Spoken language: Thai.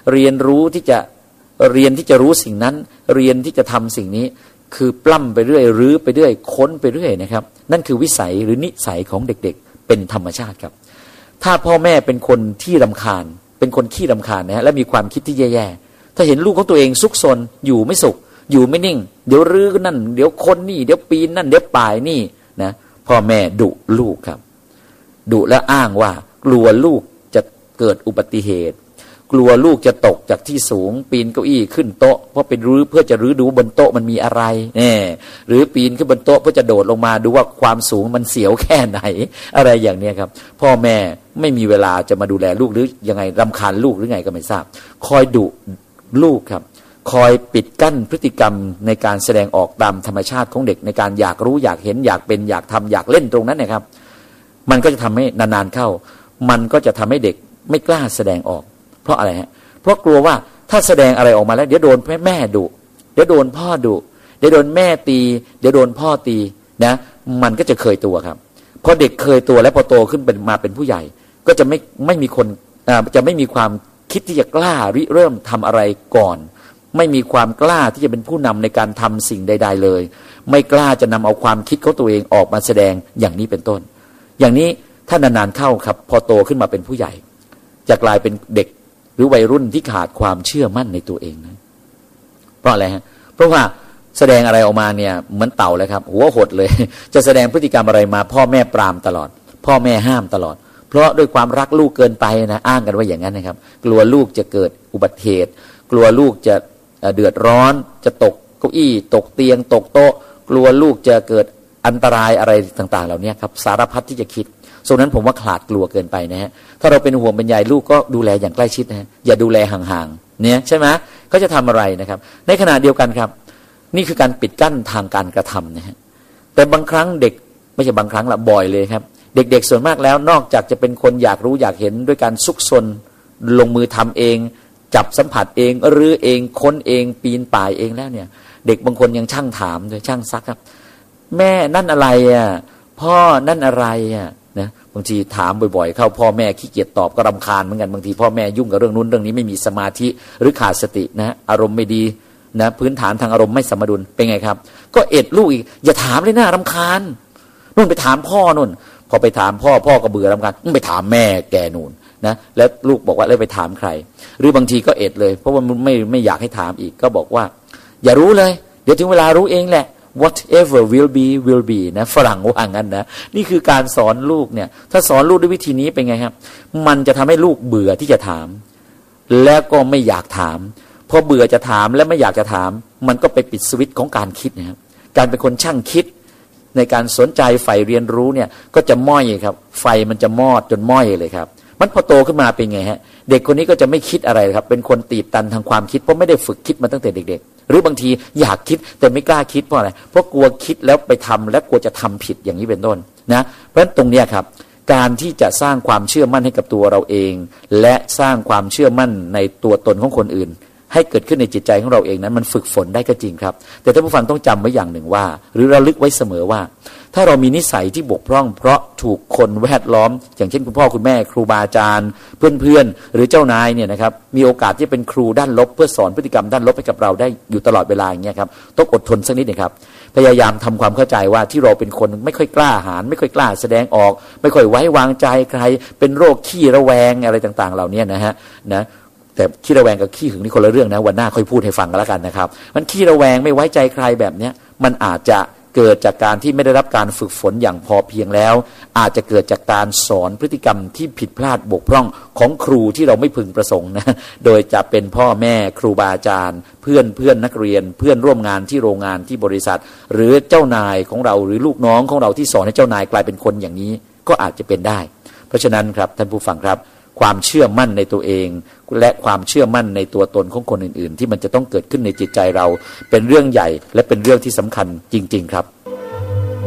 เรียนที่จะรู้สิ่งนั้นเรียนที่จะทำสิ่งนี้คือปล้ำไปเรื่อยรื้อไปเรื่อยค้นไปเรื่อยนะครับนั่นคือวิสัยหรือนิสัยของเด็กๆเป็นธรรมชาติครับถ้าพ่อแม่เป็นคนที่รำคาญเป็นคนขี้รำคาญนะฮะและมีความคิดที่แย่ๆถ้าเห็นลูกของตัวเองซุกซนอยู่ไม่สุขอยู่ไม่นิ่งเดี๋ยวรื้อนั่นเดี๋ยวคนนี่เดี๋ยวปีนนั่นเดี๋ยวป่ายนี่นะพ่อแม่ดุลูกครับดุและอ้างว่ากลัวลูกจะเกิดอุบัติเหตุกลัวลูกจะตกจากที่สูงปีนเก้าอี้ขึ้นโต๊ะเพราะเป็นรื้อเพื่อจะรื้อดูบนโต๊ะมันมีอะไรหรือปีนขึ้นบนโต๊ะเพื่อจะโดดลงมาดูว่าความสูงมันเสียวแค่ไหนอะไรอย่างนี้ครับพ่อแม่ไม่มีเวลาจะมาดูแลลูกหรือยังไงรำคาญลูกหรือไงก็ไม่ทราบคอยดุลูกครับคอยปิดกั้นพฤติกรรมในการแสดงออกตามธรรมชาติของเด็กในการอยากรู้อยากเห็นอยากเป็นอยากทำอยากเล่นตรงนั้นนะครับมันก็จะทำให้นานๆเข้ามันก็จะทำให้เด็กไม่กล้าแสดงออกเพราะอะไรฮะเพราะกลัวว่าถ้าแสดงอะไรออกมาแล้วเดี๋ยวโดนแม่ดุเดี๋ยวโดนพ่อดุเดี๋ยวโดนแม่ตีเดี๋ยวโดนพ่อตีนะมันก็จะเคยตัวครับพอเด็กเคยตัวแล้วพอโตขึ้นเป็นมาเป็นผู้ใหญ่ก็จะไม่มีคนจะไม่มีความคิดที่จะกล้าริเริ่มทำอะไรก่อนไม่มีความกล้าที่จะเป็นผู้นำในการทำสิ่งใดๆเลยไม่กล้าจะนำเอาความคิดของตัวเองออกมาแสดงอย่างนี้เป็นต้นอย่างนี้ถ้านานๆเข้าครับพอโตขึ้นมาเป็นผู้ใหญ่จะกลายเป็นเด็กหรือวัยรุ่นที่ขาดความเชื่อมั่นในตัวเองนะเพราะอะไรฮะเพราะว่าแสดงอะไรออกมาเนี่ยเหมือนเต่าเลยครับหัวหดเลยจะแสดงพฤติกรรมอะไรมาพ่อแม่ปรามตลอดพ่อแม่ห้ามตลอดเพราะด้วยความรักลูกเกินไปนะอ้างกันว่าอย่างนั้นนะครับกลัวลูกจะเกิดอุบัติเหตุกลัวลูกจะเดือดร้อนจะตกเก้าอี้ตกเตียงตกโต๊ะกลัวลูกจะเกิดอันตรายอะไรต่างๆเหล่านี้ครับสารพัดที่จะคิดส่วนนั้นผมว่าขลาดกลัวเกินไปนะฮะถ้าเราเป็นห่วงเป็นใยลูกก็ดูแลอย่างใกล้ชิดนะฮะอย่าดูแลห่างๆเนี่ยใช่ไหมเขาจะทำอะไรนะครับในขณะเดียวกันครับนี่คือการปิดกั้นทางการกระทำนะฮะแต่บางครั้งเด็กไม่ใช่บางครั้งละบ่อยเลยครับเด็กๆส่วนมากแล้วนอกจากจะเป็นคนอยากรู้อยากเห็นด้วยการซุกซนลงมือทำเองจับสัมผัสเองรื้อเองค้นเองปีนป่ายเองแล้วเนี่ยเด็กบางคนยังช่างถามด้วยช่างซักครับแม่นั่นอะไรอ่ะพ่อนั่นอะไรอ่ะนะบางทีถามบ่อยๆเข้าพ่อแม่ขี้เกียจตอบก็รำคาญเหมือนกันบางทีพ่อแม่ยุ่งกับเรื่องนู้นเรื่องนี้ไม่มีสมาธิหรือขาดสตินะอารมณ์ไม่ดีนะพื้นฐานทางอารมณ์ไม่สมดุลเป็นไงครับก็เอ็ดลูกอีกอย่าถามเลยนะรำคาญนู่นไปถามพ่อนู่นพอไปถามพ่อก็เบื่อรำคาญไปถามแม่แกนู่นนะแล้วลูกบอกว่าแล้วไปถามใครหรือบางทีก็เอ็ดเลยเพราะว่ามันไม่อยากให้ถามอีกก็บอกว่าอย่ารู้เลยเดี๋ยวถึงเวลารู้เองแหละ whatever will be นะฝรั่งว่างั้นนะนี่คือการสอนลูกเนี่ยถ้าสอนลูกด้วยวิธีนี้เป็นไงครับมันจะทำให้ลูกเบื่อที่จะถามแล้วก็ไม่อยากถามพอเบื่อจะถามและไม่อยากจะถามมันก็ไปปิดสวิตช์ของการคิดนะครับการเป็นคนช่างคิดในการสนใจใฝ่เรียนรู้เนี่ยก็จะม้อยครับไฟมันจะมอดจนม้อยเลยครับมันพอโตขึ้นมาเป็นไงฮะเด็กคนนี้ก็จะไม่คิดอะไรครับเป็นคนตีบตันทางความคิดเพราะไม่ได้ฝึกคิดมาตั้งแต่เด็กๆหรือบางทีอยากคิดแต่ไม่กล้าคิดเพราะอะไรเพราะกลัวคิดแล้วไปทำและกลัวจะทำผิดอย่างนี้เป็นต้นนะเพราะฉะนั้นตรงนี้ครับการที่จะสร้างความเชื่อมั่นให้กับตัวเราเองและสร้างความเชื่อมั่นในตัวตนของคนอื่นให้เกิดขึ้นในจิตใจของเราเองนั้นมันฝึกฝนได้ก็จริงครับแต่ท่านผู้ฟังต้องจำไว้อย่างหนึ่งว่าหรือระลึกไว้เสมอว่าถ้าเรามีนิสัยที่บกพร่องเพราะถูกคนแวดล้อมอย่างเช่นคุณพ่อคุณแม่ครูบาอาจารย์เพื่อนๆหรือเจ้านายเนี่ยนะครับมีโอกาสที่เป็นครูด้านลบเพื่อสอนพฤติกรรมด้านลบให้กับเราได้อยู่ตลอดเวลาอย่างเงี้ยครับต้องอดทนสักนิดหนึ่งครับพยายามทำความเข้าใจว่าที่เราเป็นคนไม่ค่อยกล้าหาญไม่ค่อยกล้าแสดงออกไม่ค่อยไว้วางใจใครเป็นโรคขี้ระแวงอะไรต่างๆเหล่านี้นะฮะนะแต่ขี้ระแวงกับขี้หึงนี่คนละเรื่องนะวันหน้าค่อยพูดให้ฟังกันแล้วกันนะครับมันขี้ระแวงไม่ไว้ใจใครแบบเนี้ยมันอาจจะเกิดจากการที่ไม่ได้รับการฝึกฝนอย่างพอเพียงแล้วอาจจะเกิดจากการสอนพฤติกรรมที่ผิดพลาดบกพร่องของครูที่เราไม่พึงประสงค์นะโดยจะเป็นพ่อแม่ครูบาอาจารย์เพื่อนนักเรียนเพื่อนร่วมงานที่โรงงานที่บริษัทหรือเจ้านายของเราหรือลูกน้องของเราที่สอนให้เจ้านายกลายเป็นคนอย่างนี้ก็อาจจะเป็นได้เพราะฉะนั้นครับท่านผู้ฟังครับความเชื่อมั่นในตัวเองและความเชื่อมั่นในตัวตนของคนอื่นๆที่มันจะต้องเกิดขึ้นในจิตใจเราเป็นเรื่องใหญ่และเป็นเรื่องที่สำคัญจริงๆครับ